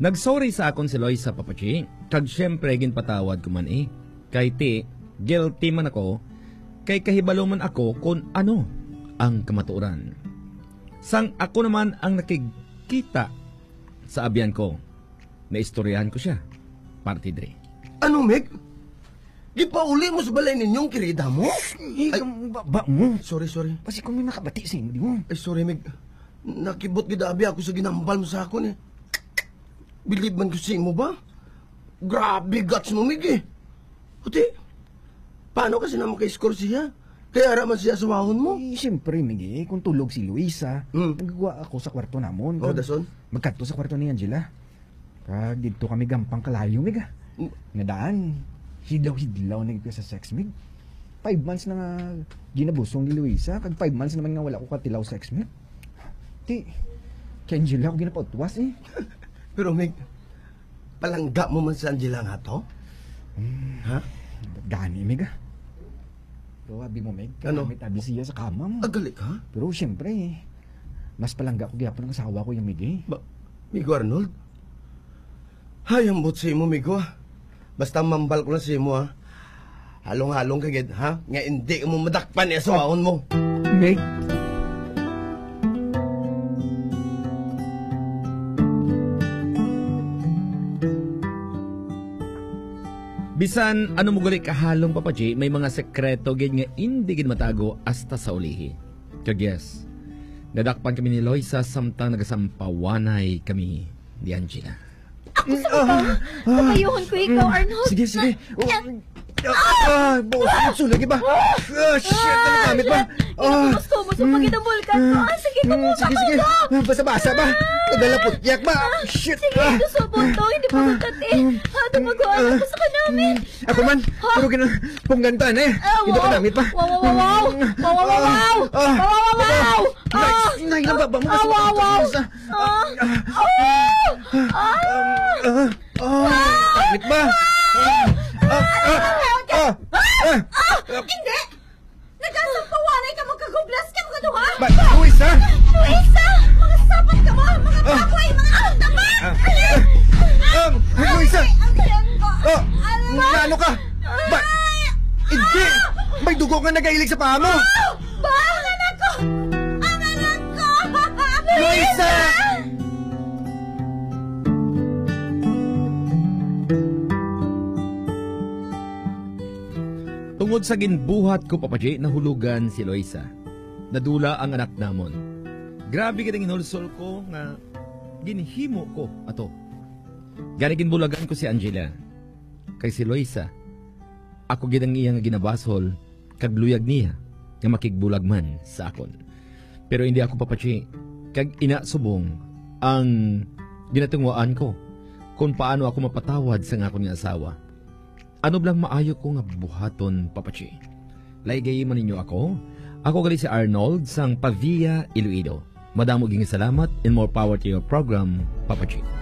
Nagsorry sa akon si Loisa, Papachi. Kag syempre ginpatawad ko man eh. Kay ti, guilty man ako. Kay kahibalo man ako kung ano ang kamatuoran. Sang ako naman ang nakikita sa abyan ko. Naistoryahan ko siya. Parte dre. Ano, Meg? Gipauli mo sa balay ninyong kirida mo? Ay, ba mo? Sorry. Kasi kung may nakabati sa inyo, di mo. Ay, sorry, Meg. Nakibot gidabi ako sa ginambal mo sa akon eh. Believe man ko sa mo ba? Grabe guts mo, Meg eh. Puti, paano kasi naman kay-score siya? Kaya raman siya sa wahon mo? Eh, siyempre, Migi, kung tulog si Luisa, nagagawa ako sa kwarto namon. Oh, dason? Magkadto sa kwarto ni Angela. Kag dito kami gampang kalayo, Mig. Nadaan. Hidlaw na sa sex, Mig. 5 months na nga ginabusong ni Luisa, kag 5 months naman nga wala ko katilaw sex, Mig. Ti, kay Angela ako ginapautwas eh. Pero, Mig, palangga mo man sa Angela nga to? Ha? Gani, Mig. Pero abi mo, Mig, ano? abi siya sa kama mo. Agalik, ha? Pero siyempre, mas palangga ko gyapon ng asawa ko yung Mig eh. Migo Arnold? Hayambot sa imo, Migo, ha? Basta mambal ko na sa imo, ha? Halong-halong kagid, ha? Nga hindi mo madakpan sa wahon mo. Meg? Bisan ano mo gali kahalong, Papachi, may mga sekreto gid nga hindi gid matago hasta sa ulihi. Kag yes, nadakpan kami ni Loisa samtang nagasampawanay kami ni Angela. Ako sa ikaw. Kapayuhon ko ikaw, Arnold. Sige. Boss, lagi ba? Shit, ano gamit ba? Gusto mo sa pagkidabulkan ko. Sige, sige. Basa-basa ba? Naglalaputyak ba? Shit. Sige, susubok to. Hindi pa magkati. Tumagawa ako sa kanamin. Ako man, pero punggantan eh. Hindi pa namit pa. Wow. Nailang ba mo? Wow. Namit ba? Hindi! Nagkasampawanay ka, magkagublas ka, mga duha! Luisa! Luisa! Mga sapat ka mo! Mga kapoy! Mga tama! Luisa! Ang tiyan ko! Ano ka? Hindi! May dugo ka nagailig sa paa mo! Ang anak ko! Ang anak ko! Luisa! Tungod sa ginbuhat ko, Papachi, nahulugan si Loisa. Nadula ang anak namon. Grabe kitang inulsol ko nga ginhimo ko ato. Gani ginbulagan ko si Angela. Kay si Loisa, ako gidang iya nga ginabasol kag luyag niya nga makigbulag man sa akon. Pero hindi ako, Papachi, kag inasubong ang ginatungwaan ko kung paano ako mapatawad sa akon nga asawa. Ano blang maayo ko nga buhaton, Papachi? Laigay man ninyo ako. Ako gali si Arnold sang Pavia, Iloilo. Madamo ging salamat and more power to your program, Papachi.